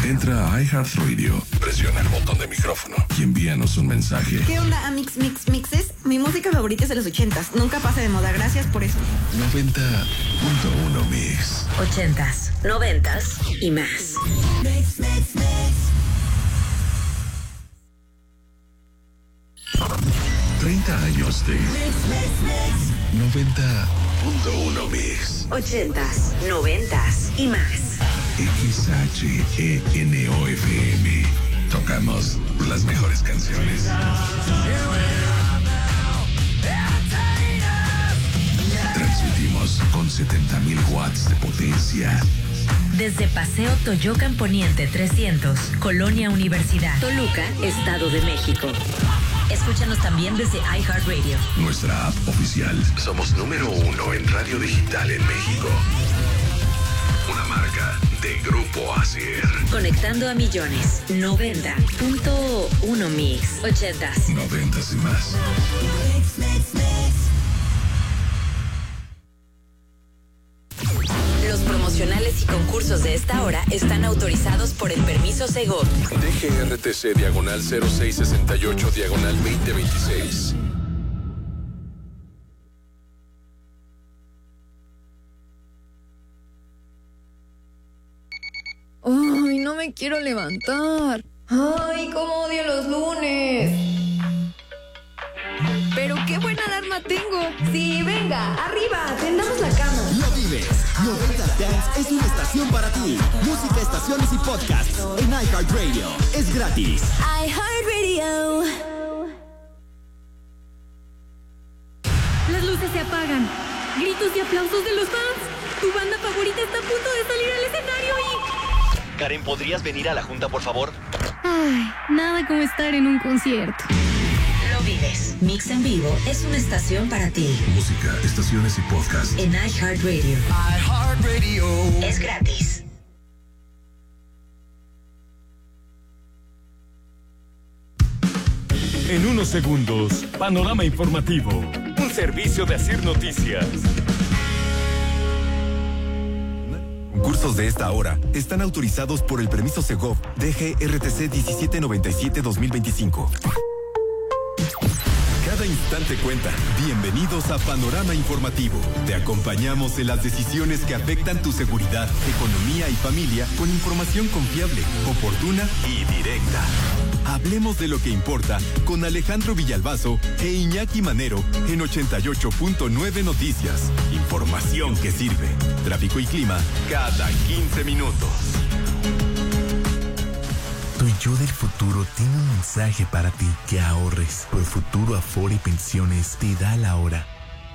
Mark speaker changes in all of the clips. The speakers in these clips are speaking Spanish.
Speaker 1: Entra a iHeartRadio, presiona el botón de micrófono y envíanos un mensaje.
Speaker 2: ¿Qué onda, Mixes? Mi música favorita es de los 80s. Nunca pasa de moda, gracias por eso.
Speaker 1: 90.1 Mix.
Speaker 3: 80s, 90s y más.
Speaker 4: Mix.
Speaker 1: 30 años de 90.1 Mix.
Speaker 3: 80s, 90s y más.
Speaker 1: XHENOFM. Tocamos las mejores canciones. Transmitimos con 70,000 watts de potencia.
Speaker 3: Desde Paseo Toyocan Poniente 300, Colonia Universidad, Toluca, Estado de México. Escúchanos también desde iHeartRadio.
Speaker 1: Nuestra app oficial. Somos número 1 en radio digital en México. Una marca de Grupo Asier.
Speaker 3: Conectando a millones. 90.1 Mix. 80s.
Speaker 1: 90s y más.
Speaker 3: Los promocionales y concursos de esta hora están autorizados por el permiso Segov.
Speaker 1: DGRTC/0668/2026.
Speaker 5: Ay, no me quiero levantar. Ay, cómo odio los lunes. Pero qué buena alarma tengo.
Speaker 2: Sí, venga, arriba, tendamos la cama.
Speaker 6: Lo vives. 90 Dance es una estación para ti. Música, estaciones y podcasts en iHeartRadio. Es gratis.
Speaker 5: iHeartRadio.
Speaker 7: Las luces se apagan. Gritos y aplausos de los fans. Tu banda favorita está a punto de salir al escenario y...
Speaker 8: Karen, ¿podrías venir a la junta, por favor?
Speaker 7: Ay, nada como estar en un concierto.
Speaker 3: Lo vives. Mix en vivo es una estación para ti.
Speaker 1: Música, estaciones y podcasts
Speaker 3: en iHeartRadio.
Speaker 6: iHeartRadio.
Speaker 3: Es gratis.
Speaker 9: En unos segundos, panorama informativo. Un servicio de Asir Noticias.
Speaker 10: Concursos de esta hora están autorizados por el permiso Segov DGRTC 1797-2025. Cada instante cuenta. Bienvenidos a Panorama Informativo. Te acompañamos en las decisiones que afectan tu seguridad, economía y familia con información confiable, oportuna y directa. Hablemos de lo que importa con Alejandro Villalbazo e Iñaki Manero en 88.9 Noticias. Información que sirve. Tráfico y clima cada 15 minutos.
Speaker 11: Tu yo del futuro tiene un mensaje para ti: que ahorres. Por Futuro Afore y Pensiones te da la hora.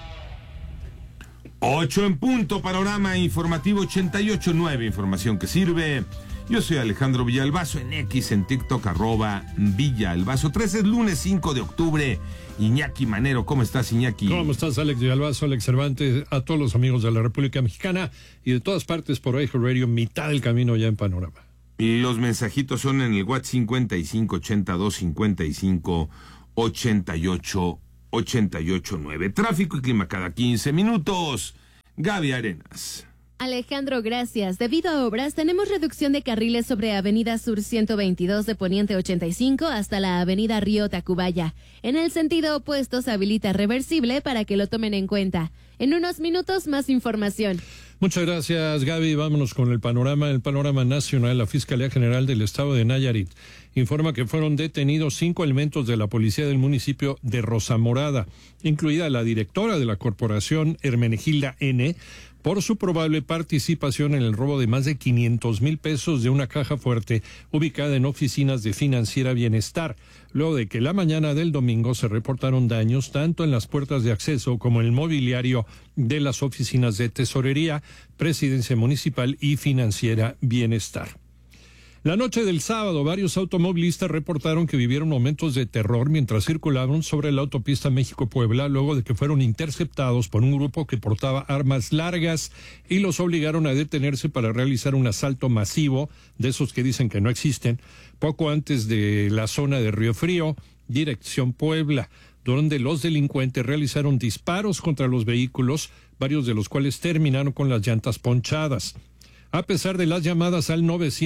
Speaker 12: 8 en punto, panorama informativo 88.9, información que sirve. Yo soy Alejandro Villalbazo en X, en TikTok, @Villalbazo. 13 es lunes 5 de octubre. Iñaki Manero, ¿cómo estás, Iñaki?
Speaker 13: ¿Cómo estás, Alex Villalbazo, Alex Cervantes, a todos los amigos de la República Mexicana y de todas partes por iHeartRadio, mitad del camino ya en Panorama?
Speaker 12: Y los mensajitos son en el WhatsApp 55 82 55 88 88.9. Tráfico y clima cada 15 minutos. Gaby Arenas.
Speaker 7: Alejandro, gracias. Debido a obras, tenemos reducción de carriles sobre Avenida Sur 122 de Poniente 85 hasta la Avenida Río Tacubaya. En el sentido opuesto se habilita reversible para que lo tomen en cuenta. En unos minutos, más información.
Speaker 13: Muchas gracias, Gaby. Vámonos con el panorama. El panorama nacional. La Fiscalía General del Estado de Nayarit informa que fueron detenidos 5 elementos de la policía del municipio de Rosamorada, incluida la directora de la corporación, Hermenegilda N., por su probable participación en el robo de más de 500,000 pesos de una caja fuerte ubicada en oficinas de Financiera Bienestar, luego de que la mañana del domingo se reportaron daños tanto en las puertas de acceso como en el mobiliario de las oficinas de Tesorería, Presidencia Municipal y Financiera Bienestar. La noche del sábado, varios automovilistas reportaron que vivieron momentos de terror mientras circulaban sobre la autopista México-Puebla, luego de que fueron interceptados por un grupo que portaba armas largas y los obligaron a detenerse para realizar un asalto masivo, de esos que dicen que no existen, poco antes de la zona de Río Frío, dirección Puebla, donde los delincuentes realizaron disparos contra los vehículos, varios de los cuales terminaron con las llantas ponchadas. A pesar de las llamadas al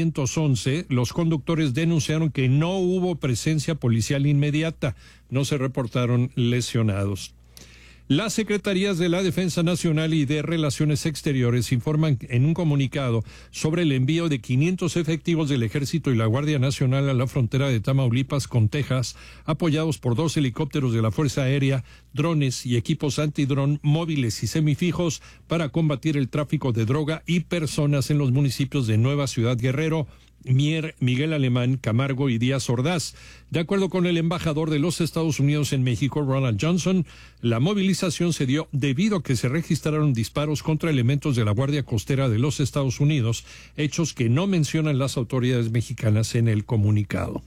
Speaker 13: 911, los conductores denunciaron que no hubo presencia policial inmediata. No se reportaron lesionados. Las Secretarías de la Defensa Nacional y de Relaciones Exteriores informan en un comunicado sobre el envío de 500 efectivos del Ejército y la Guardia Nacional a la frontera de Tamaulipas con Texas, apoyados por 2 helicópteros de la Fuerza Aérea, drones y equipos antidrón móviles y semifijos para combatir el tráfico de droga y personas en los municipios de Nueva Ciudad Guerrero, Mier, Miguel Alemán, Camargo y Díaz Ordaz. De acuerdo con el embajador de los Estados Unidos en México, Ronald Johnson, la movilización se dio debido a que se registraron disparos contra elementos de la Guardia Costera de los Estados Unidos, hechos que no mencionan las autoridades mexicanas en el comunicado.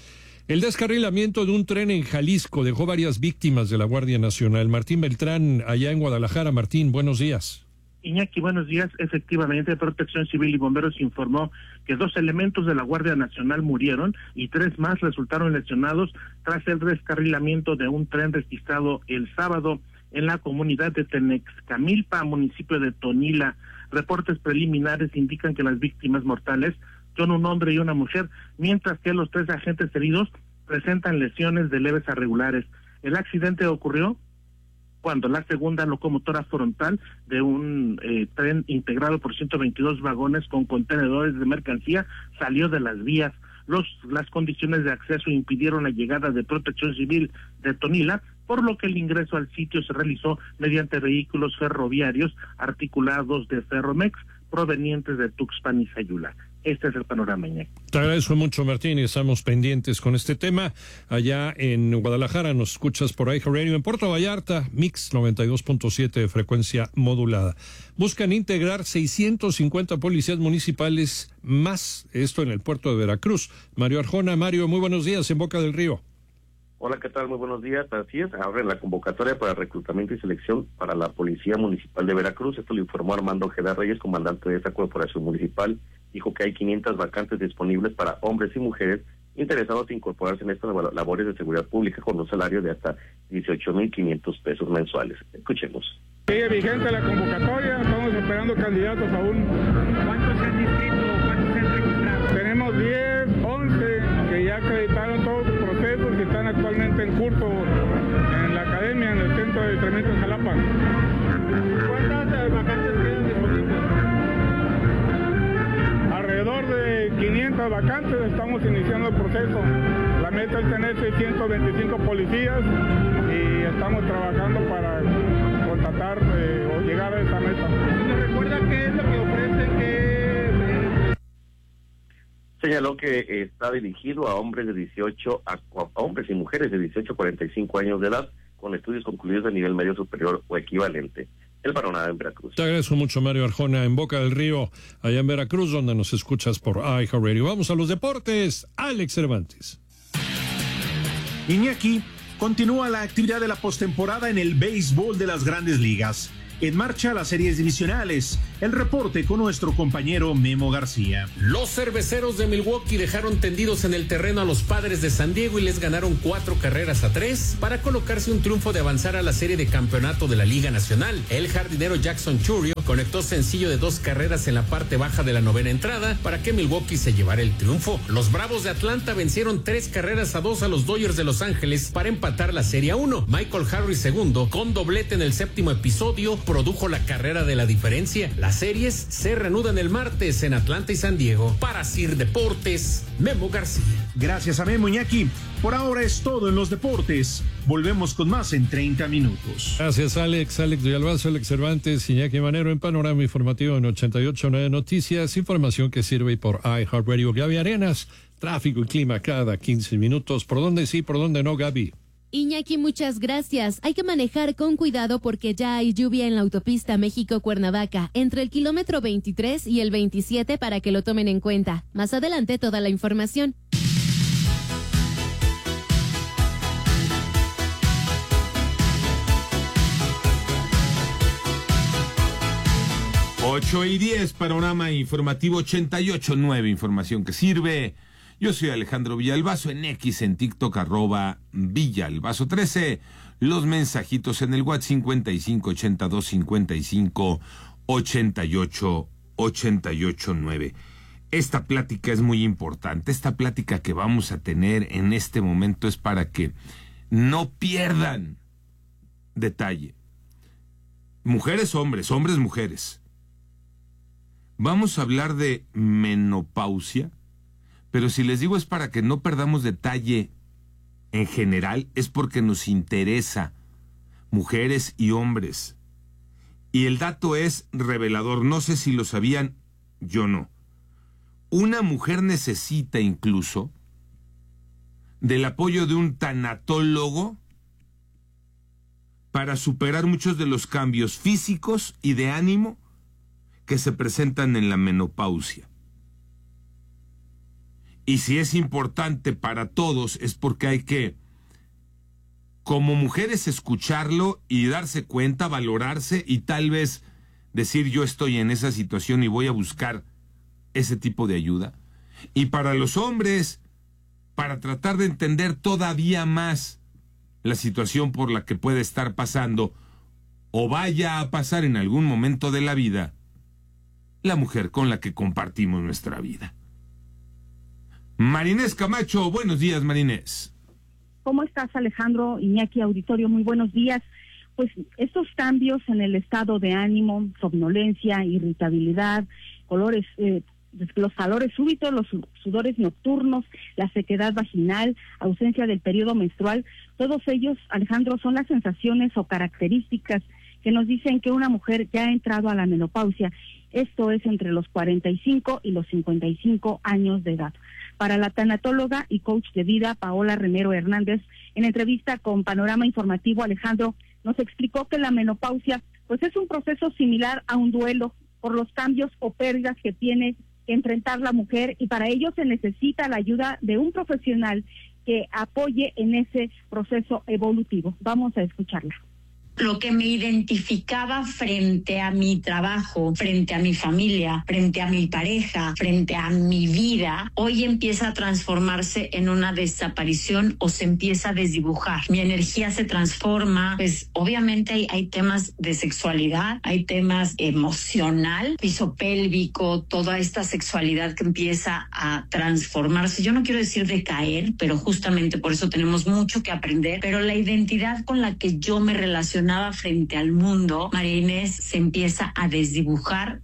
Speaker 13: El descarrilamiento de un tren en Jalisco dejó varias víctimas de la Guardia Nacional. Martín Beltrán, allá en Guadalajara. Martín, buenos días.
Speaker 4: Iñaki, buenos días. Efectivamente, Protección Civil y Bomberos informó que 2 elementos de la Guardia Nacional murieron y 3 más resultaron lesionados tras el descarrilamiento de un tren registrado el sábado en la comunidad de Tenexcamilpa, municipio de Tonila. Reportes preliminares indican que las víctimas mortales son un hombre y una mujer, mientras que los 3 agentes heridos presentan lesiones de leves a regulares. El accidente ocurrió cuando la segunda locomotora frontal de un tren integrado por 122 vagones con contenedores de mercancía salió de las vías. Las condiciones de acceso impidieron la llegada de Protección Civil de Tonila, por lo que el ingreso al sitio se realizó mediante vehículos ferroviarios articulados de Ferromex provenientes de Tuxpan y Sayula. Este es el panorama, Iñaki.
Speaker 13: Te agradezco mucho, Martín, y estamos pendientes con este tema. Allá en Guadalajara nos escuchas por iHeartRadio. En Puerto Vallarta, Mix 92.7 de frecuencia modulada. Buscan integrar 650 policías municipales más, esto en el puerto de Veracruz. Mario Arjona. Mario, muy buenos días en Boca del Río.
Speaker 14: Hola, ¿qué tal? Muy buenos días. Así es, abren la convocatoria para reclutamiento y selección para la Policía Municipal de Veracruz. Esto lo informó Armando Ojeda Reyes, comandante de esta corporación municipal. Dijo que hay 500 vacantes disponibles para hombres y mujeres interesados en incorporarse en estas labores de seguridad pública con un salario de hasta 18,500 pesos mensuales. Escuchemos.
Speaker 15: Sigue vigente la convocatoria, estamos esperando candidatos aún. ¿Cuántos se han inscrito? ¿Cuántos se han registrado? Tenemos 10, 11 que ya acreditaron todos sus procesos que están actualmente en curso en la academia, en el centro de entrenamiento en Jalapa. ¿Cuántas vacantes quedan disponibles? Alrededor de 500 vacantes, estamos iniciando el proceso. La meta es tener 625 policías y estamos trabajando para contratar o llegar a esa meta. ¿Me recuerda qué es lo que ofrecen?
Speaker 14: Señaló que está dirigido a hombres de 18 a hombres y mujeres de 18 a 45 años de edad con estudios concluidos de nivel medio superior o equivalente. El panorama en Veracruz.
Speaker 13: Te agradezco mucho, Mario Arjona, en Boca del Río, allá en Veracruz, donde nos escuchas por iHeartRadio. Vamos a los deportes. Alex Cervantes.
Speaker 16: Iñaki, continúa la actividad de la postemporada en el béisbol de las Grandes Ligas. En marcha las series divisionales. El reporte con nuestro compañero Memo García.
Speaker 17: Los cerveceros de Milwaukee dejaron tendidos en el terreno a los Padres de San Diego y les ganaron 4-3 para colocarse un triunfo de avanzar a la serie de campeonato de la Liga Nacional. El jardinero Jackson Chourio conectó sencillo de 2 carreras en la parte baja de la 9ª entrada para que Milwaukee se llevara el triunfo. Los Bravos de Atlanta vencieron 3-2 a los Dodgers de Los Ángeles para empatar la serie a 1. Michael Harris II, con doblete en el 7º episodio, produjo la carrera de la diferencia. Las series se reanudan el martes en Atlanta y San Diego. Para Sir Deportes, Memo García.
Speaker 16: Gracias a Memo, Iñaki. Por ahora es todo en los deportes. Volvemos con más en 30 minutos.
Speaker 13: Gracias, Alex. Alex Villalbazo, Alex Cervantes, Iñaki Manero en Panorama Informativo en 88.9 Noticias. Información que sirve por iHeartRadio. Gaby Arenas, tráfico y clima cada 15 minutos. ¿Por dónde sí, por dónde no, Gaby?
Speaker 7: Iñaki, muchas gracias. Hay que manejar con cuidado porque ya hay lluvia en la autopista México-Cuernavaca, entre el kilómetro 23 y el 27 para que lo tomen en cuenta. Más adelante toda la información.
Speaker 12: Ocho y 10, Panorama Informativo 88.9, información que sirve. Yo soy Alejandro Villalbazo, en X, en TikTok, @Villalbazo13. Los mensajitos en el WhatsApp 55825588 889. Esta plática es muy importante. Esta plática que vamos a tener en este momento es para que no pierdan detalle. Mujeres, hombres, hombres, mujeres. Vamos a hablar de menopausia, pero si les digo es para que no perdamos detalle en general, es porque nos interesa, mujeres y hombres. Y el dato es revelador, no sé si lo sabían, yo no. Una mujer necesita incluso del apoyo de un tanatólogo para superar muchos de los cambios físicos y de ánimo que se presentan en la menopausia. Y si es importante para todos es porque hay que, como mujeres, escucharlo y darse cuenta, valorarse y tal vez decir yo estoy en esa situación y voy a buscar ese tipo de ayuda. Y para los hombres, para tratar de entender todavía más la situación por la que puede estar pasando o vaya a pasar en algún momento de la vida la mujer con la que compartimos nuestra vida. Marinés Camacho, buenos días, Marinés.
Speaker 18: ¿Cómo estás, Alejandro? Iñaki, auditorio, muy buenos días. Pues estos cambios en el estado de ánimo, somnolencia, irritabilidad, los calores súbitos, los sudores nocturnos, la sequedad vaginal, ausencia del periodo menstrual, todos ellos, Alejandro, son las sensaciones o características que nos dicen que una mujer ya ha entrado a la menopausia. Esto es entre los 45 y los 55 años de edad. Para la tanatóloga y coach de vida Paola Renero Hernández, en entrevista con Panorama Informativo, Alejandro nos explicó que la menopausia pues es un proceso similar a un duelo por los cambios o pérdidas que tiene que enfrentar la mujer, y para ello se necesita la ayuda de un profesional que apoye en ese proceso evolutivo. Vamos a escucharla.
Speaker 19: Lo que me identificaba frente a mi trabajo, frente a mi familia, frente a mi pareja, frente a mi vida, hoy empieza a transformarse en una desaparición o se empieza a desdibujar. Mi energía se transforma, pues obviamente hay temas de sexualidad, hay temas emocional, piso pélvico, toda esta sexualidad que empieza a transformarse. Yo no quiero decir decaer, pero justamente por eso tenemos mucho que aprender, pero la identidad con la que yo me relaciono frente al mundo, María Inés, se empieza a desdibujar.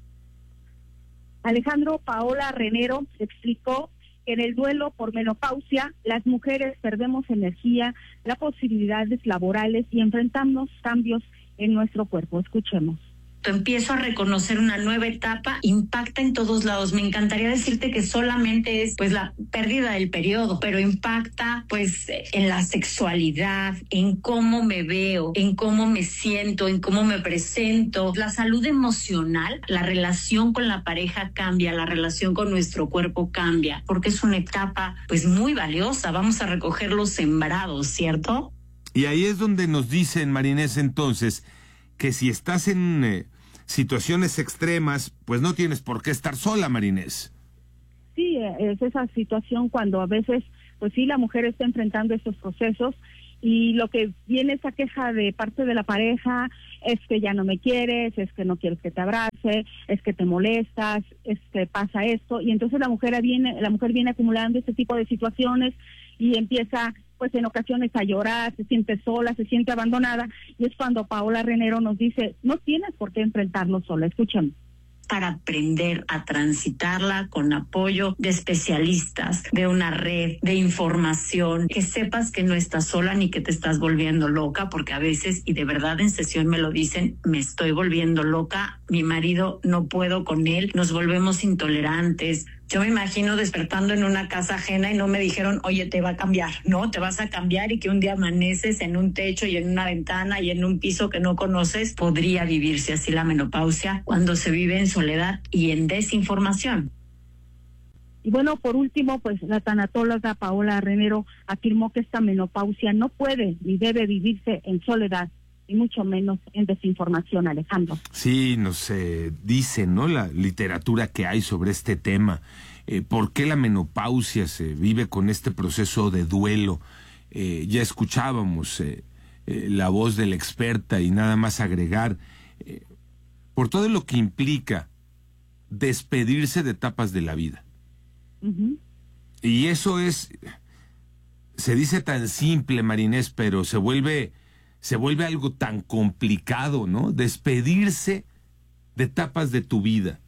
Speaker 18: Alejandro, Paola Renero explicó que en el duelo por menopausia las mujeres perdemos energía, las posibilidades laborales y enfrentamos cambios en nuestro cuerpo. Escuchemos.
Speaker 19: Empiezo a reconocer una nueva etapa, impacta en todos lados. Me encantaría decirte que solamente es pues la pérdida del periodo, pero impacta pues en la sexualidad, en cómo me veo, en cómo me siento, en cómo me presento. La salud emocional, la relación con la pareja cambia, la relación con nuestro cuerpo cambia, porque es una etapa pues muy valiosa. Vamos a recoger los sembrados, ¿cierto?
Speaker 12: Y ahí es donde nos dicen, Marinés, entonces, que si estás en situaciones extremas, pues no tienes por qué estar sola, Marinés.
Speaker 18: Sí, es esa situación cuando a veces, pues sí, la mujer está enfrentando estos procesos y lo que viene esa queja de parte de la pareja es que ya no me quieres, es que no quieres que te abrace, es que te molestas, es que pasa esto, y entonces la mujer viene acumulando este tipo de situaciones y empieza pues en ocasiones a llorar, se siente sola, se siente abandonada, y es cuando Paola Renero nos dice, no tienes por qué enfrentarlo sola. Escuchen.
Speaker 19: Para aprender a transitarla con apoyo de especialistas, de una red de información, que sepas que no estás sola ni que te estás volviendo loca, porque a veces, y de verdad en sesión me lo dicen, me estoy volviendo loca, mi marido no puedo con él, nos volvemos intolerantes. Yo me imagino despertando en una casa ajena y no me dijeron, oye, te va a cambiar, no, te vas a cambiar, y que un día amaneces en un techo y en una ventana y en un piso que no conoces. Podría vivirse así la menopausia cuando se vive en soledad y en desinformación.
Speaker 18: Y bueno, por último, pues la tanatóloga Paola Renero afirmó que esta menopausia no puede ni debe vivirse en soledad, y mucho menos en desinformación, Alejandro.
Speaker 12: Sí, nos dice, ¿no?, la literatura que hay sobre este tema. ¿Por qué la menopausia se vive con este proceso de duelo? Ya escuchábamos la voz de la experta, y nada más agregar, por todo lo que implica despedirse de etapas de la vida. Y eso se dice tan simple, Marinés, pero se vuelve algo tan complicado, ¿no? Despedirse de etapas de tu vida.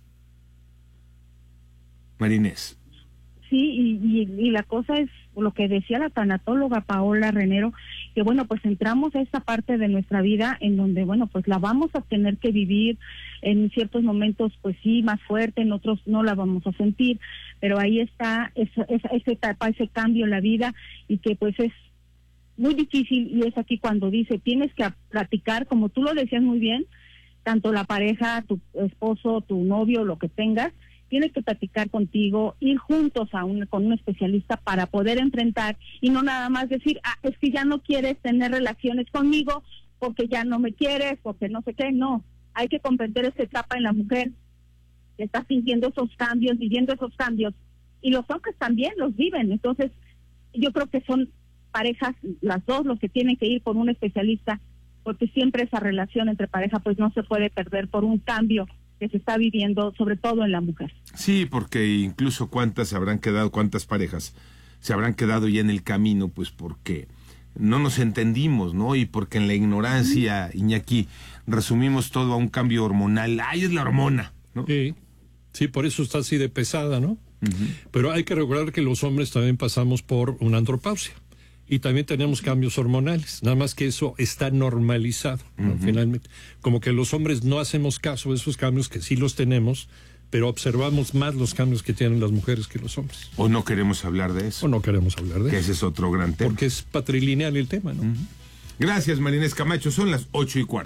Speaker 12: Marinés.
Speaker 18: Sí, y la cosa es lo que decía la tanatóloga Paola Renero, que bueno, pues entramos a esta parte de nuestra vida en donde, bueno, pues la vamos a tener que vivir en ciertos momentos, pues sí, más fuerte, en otros no la vamos a sentir, pero ahí está esa etapa, ese cambio en la vida, y que pues es muy difícil, y es aquí cuando dice, tienes que platicar, como tú lo decías muy bien, tanto la pareja, tu esposo, tu novio, lo que tengas, tiene que platicar contigo, ir juntos con un especialista para poder enfrentar, y no nada más decir, es que ya no quieres tener relaciones conmigo porque ya no me quieres, porque no sé qué. No, hay que comprender esta etapa en la mujer que está sintiendo esos cambios, viviendo esos cambios, y los hombres también los viven. Entonces yo creo que son parejas, las dos, los que tienen que ir con un especialista, porque siempre esa relación entre pareja pues no se puede perder por un cambio que se está viviendo, sobre todo en la mujer.
Speaker 12: Sí, porque incluso cuántas parejas se habrán quedado ya en el camino, pues porque no nos entendimos, ¿no? Y porque en la ignorancia, Iñaki, resumimos todo a un cambio hormonal. ¡Ay, es la hormona! ¿No?
Speaker 13: Sí, por eso está así de pesada, ¿no? Pero hay que recordar que los hombres también pasamos por una andropausia. Y también tenemos cambios hormonales, nada más que eso está normalizado, ¿no? Finalmente. Como que los hombres no hacemos caso de esos cambios, que sí los tenemos, pero observamos más los cambios que tienen las mujeres que los hombres.
Speaker 12: O no queremos hablar de eso.
Speaker 13: Que
Speaker 12: ese es otro gran tema.
Speaker 13: Porque es patrilineal el tema, ¿no?
Speaker 12: Gracias, Marinés Camacho. Son las 8:15.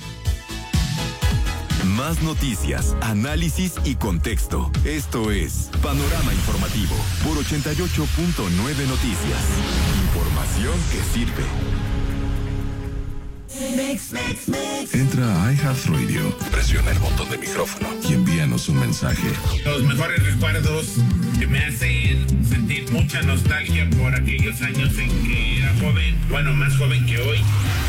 Speaker 10: Más noticias, análisis y contexto. Esto es Panorama Informativo por 88.9 Noticias. Información que sirve. Entra a iHeartRadio, presiona el botón de micrófono y envíanos un mensaje.
Speaker 20: Los mejores recuerdos que me hacen sentir mucha nostalgia por aquellos años en que era joven, bueno, más joven que hoy.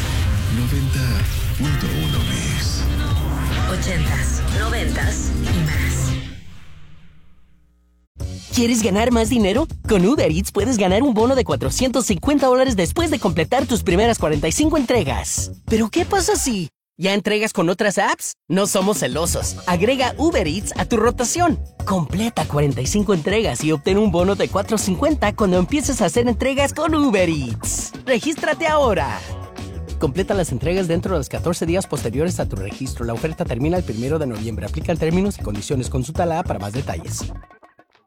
Speaker 10: 90.1 Bis.
Speaker 3: 80s, 90s y más.
Speaker 21: ¿Quieres ganar más dinero? Con Uber Eats puedes ganar un bono de $450 después de completar tus primeras 45 entregas. ¿Pero qué pasa si ya entregas con otras apps? No somos celosos. Agrega Uber Eats a tu rotación. Completa 45 entregas y obtén un bono de $450 cuando empieces a hacer entregas con Uber Eats. ¡Regístrate ahora! Completa las entregas dentro de los 14 días posteriores a tu registro. La oferta termina el 1 de noviembre. Aplican términos y condiciones. Consulta la app para más detalles.